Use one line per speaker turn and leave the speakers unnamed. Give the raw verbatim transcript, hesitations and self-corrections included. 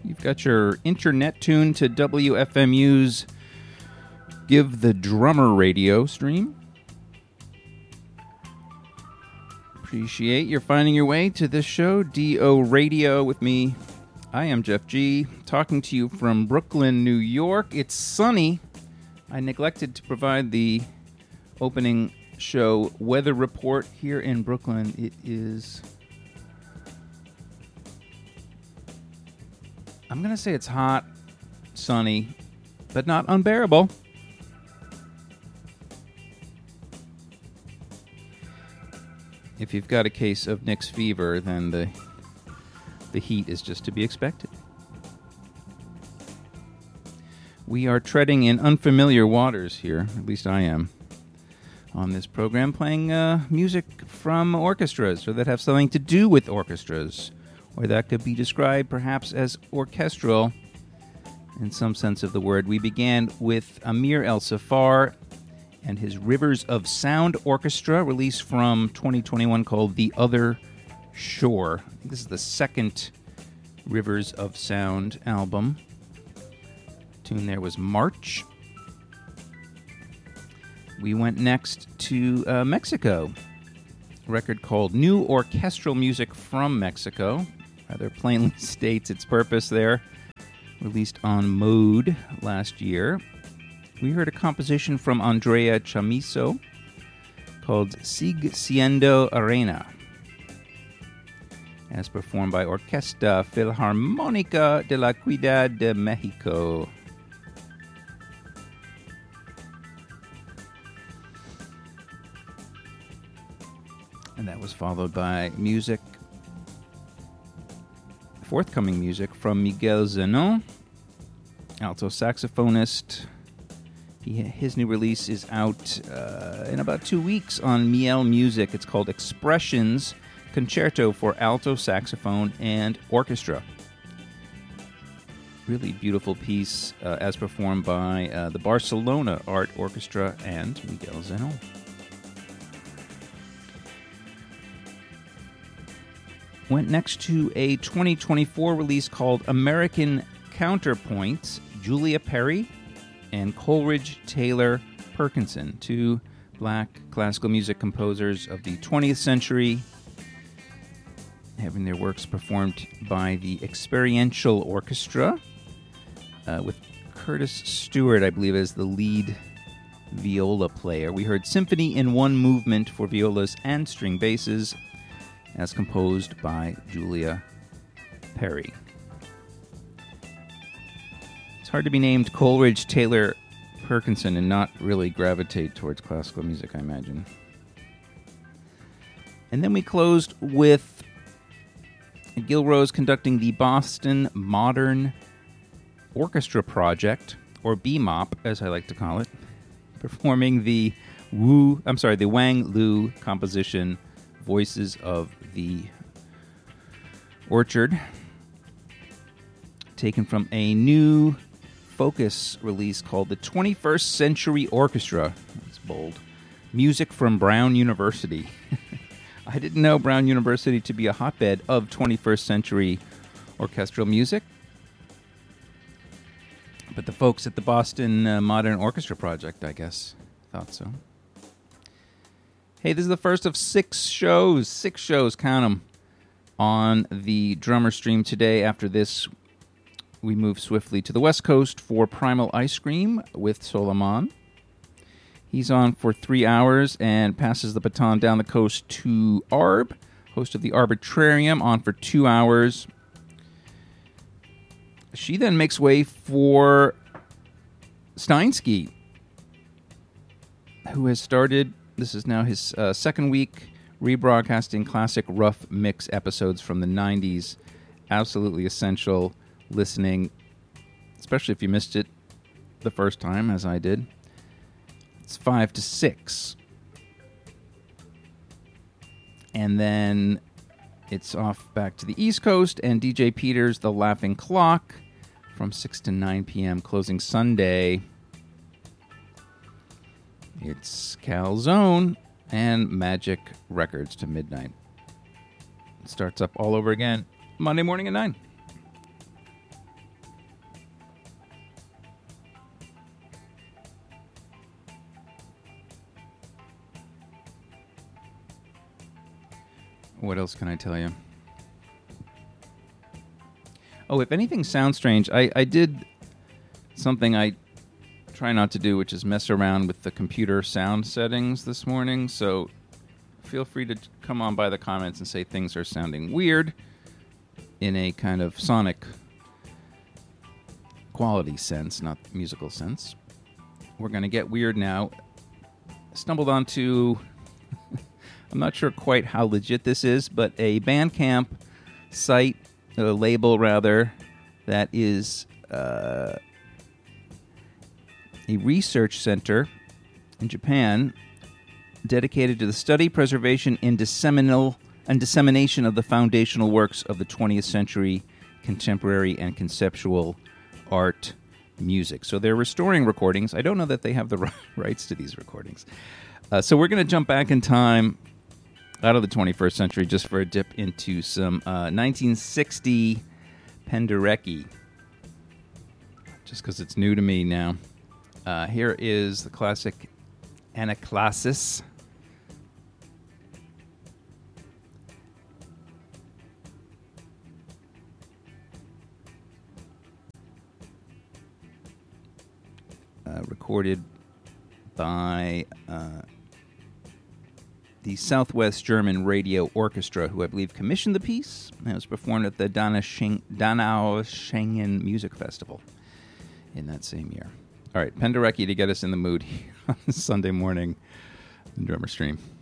You've got your internet tuned to W F M U's Give the Drummer radio stream. Appreciate you're finding your way to this show, D O Radio, with me. I am Jeff G, talking to you from Brooklyn, New York. It's sunny. I neglected to provide the opening show weather report here in Brooklyn. It is... I'm going to say it's hot, sunny, but not unbearable. If you've got a case of Nick's fever, then the the heat is just to be expected. We are treading in unfamiliar waters here, at least I am, on this program, playing uh, music from orchestras, or that have something to do with orchestras, or that could be described perhaps as orchestral in some sense of the word. We began with Amir El-Safar and his Rivers of Sound Orchestra, released from twenty twenty-one, called The Other Shore. I think this is the second Rivers of Sound album. The tune there was March. We went next to uh, Mexico, a record called New Orchestral Music from Mexico. Rather plainly states its purpose there. Released on Mode last year. We heard a composition from Andrea Chamizo called Sigue Siendo Arena, as performed by Orquesta Filarmónica de la Ciudad de Mexico. And that was followed by music, forthcoming music from Miguel Zenon, alto saxophonist. He, his new release is out uh, in about two weeks on Miel Music. It's called Expressions, Concerto for Alto Saxophone and Orchestra. Really beautiful piece uh, as performed by uh, the Barcelona Art Orchestra and Miguel Zenon. Went next to a twenty twenty-four release called American Counterpoints, Julia Perry and Coleridge Taylor Perkinson, two black classical music composers of the twentieth century, having their works performed by the Experiential Orchestra, uh, with Curtis Stewart, I believe, as the lead viola player. We heard Symphony in One Movement for violas and string basses, as composed by Julia Perry. It's hard to be named Coleridge Taylor Perkinson and not really gravitate towards classical music, I imagine. And then we closed with Gil Rose conducting the Boston Modern Orchestra Project, or B M O P, as I like to call it, performing the Wu, I'm sorry, the Wang Lu composition, Voices of the Orchard, taken from a new Focus release called the twenty-first Century Orchestra. That's bold. Music from Brown University. I didn't know Brown University to be a hotbed of twenty-first century orchestral music, but the folks at the Boston uh, Modern Orchestra Project, I guess, thought so. Hey, this is the first of six shows, six shows, count them, on the Drummer Stream today. After this, we move swiftly to the West Coast for Primal Ice Cream with Solomon. He's on for three hours and passes the baton down the coast to Arb, host of the Arbitrarium, on for two hours. She then makes way for Steinsky, who has started, this is now his uh, second week, rebroadcasting classic rough mix episodes from the nineties. Absolutely essential listening, especially if you missed it the first time, as I did. It's five to six. And then it's off back to the East Coast, and D J Peters, The Laughing Clock, from six to nine p.m., closing Sunday. It's Calzone and Magic Records to midnight. It starts up all over again Monday morning at nine. What else can I tell you? Oh, if anything sounds strange, I, I did something I try not to do, which is mess around with the computer sound settings this morning. So feel free to come on by the comments and say things are sounding weird in a kind of sonic quality sense, not musical sense. We're going to get weird now. Stumbled onto, I'm not sure quite how legit this is, but a Bandcamp site, a label rather, that is uh, a research center in Japan dedicated to the study, preservation, and, disseminal, and dissemination of the foundational works of the twentieth century contemporary and conceptual art music. So they're restoring recordings. I don't know that they have the rights to these recordings. Uh, so we're going to jump back in time out of the twenty-first century just for a dip into some uh, nineteen sixty Penderecki, just because it's new to me now. Uh, here is the classic Anaklasis. Uh, recorded by uh, the Southwest German Radio Orchestra, who I believe commissioned the piece. It was performed at the Donaueschingen Donaueschingen Music Festival in that same year. All right, Penderecki to get us in the mood here on Sunday morning in Drummer Stream.